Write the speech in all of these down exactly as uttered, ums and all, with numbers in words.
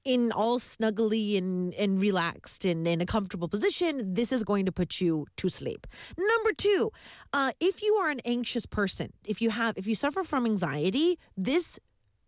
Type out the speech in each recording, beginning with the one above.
in all snuggly and, and relaxed and in a comfortable position, this is going to put you to sleep. Number two, uh, if you are an anxious person, if you have, if you suffer from anxiety, this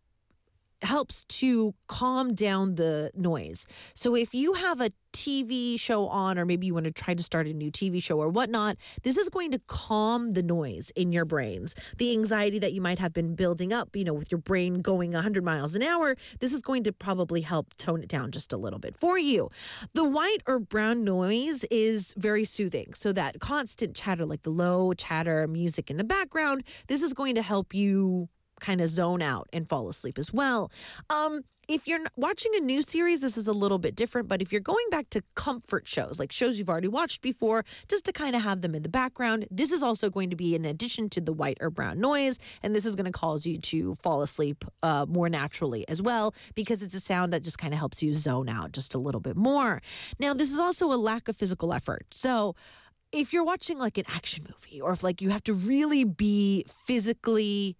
helps to calm down the noise. So if you have a T V show on, or maybe you want to try to start a new T V show or whatnot, this is going to calm the noise in your brains. The anxiety that you might have been building up, you know, with your brain going one hundred miles an hour, this is going to probably help tone it down just a little bit for you. The white or brown noise is very soothing. So that constant chatter, like the low chatter music in the background, this is going to help you kind of zone out and fall asleep as well. Um, if you're watching a new series, this is a little bit different, but if you're going back to comfort shows, like shows you've already watched before, just to kind of have them in the background, this is also going to be in addition to the white or brown noise, and this is going to cause you to fall asleep uh, more naturally as well, because it's a sound that just kind of helps you zone out just a little bit more. Now, this is also a lack of physical effort. So if you're watching like an action movie, or if like you have to really be physically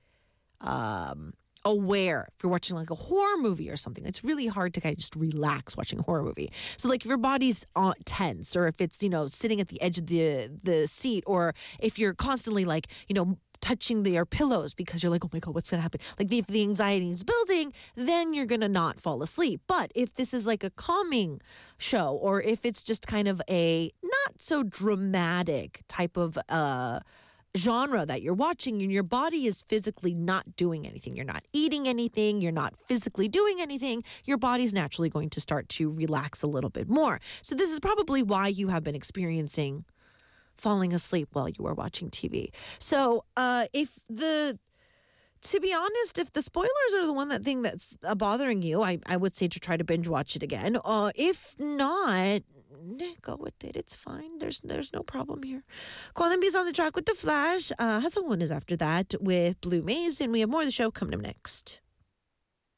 um, aware, if you're watching like a horror movie or something, it's really hard to kind of just relax watching a horror movie. So like if your body's uh, tense, or if it's, you know, sitting at the edge of the the seat, or if you're constantly like, you know, touching their pillows because you're like, oh my God, what's going to happen? Like if the anxiety is building, then you're going to not fall asleep. But if this is like a calming show, or if it's just kind of a not so dramatic type of uh genre that you're watching, and your body is physically not doing anything, you're not eating anything, you're not physically doing anything, your body's naturally going to start to relax a little bit more. So this is probably why you have been experiencing falling asleep while you are watching T V. So uh, if the To be honest, if the spoilers are the one that thing that's uh, bothering you, I, I would say to try to binge watch it again. Uh, if not, go with it. It's fine. There's there's no problem here. Columbia is on the track with The Flash. Uh, Hasselhoff is after that with Blue Maze, and we have more of the show coming up next.